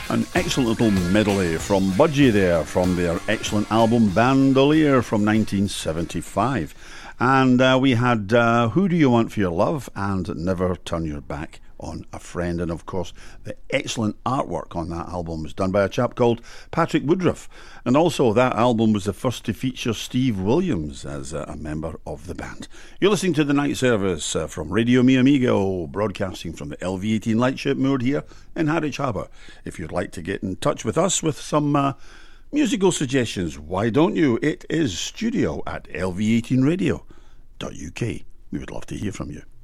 An excellent little medley from Budgie there, from their excellent album Bandolier from 1975. And we had Who Do You Want For Your Love and Never Turn Your Back on a Friend. And of course, the excellent artwork on that album was done by a chap called Patrick Woodruff. And also, that album was the first to feature Steve Williams as a member of the band. You're listening to The Night Service from Radio Mi Amigo, broadcasting from the LV18 Lightship moored here in Harwich Harbour. If you'd like to get in touch with us with some musical suggestions, why don't you? It is studio@lv18radio.uk. We would love to hear from you.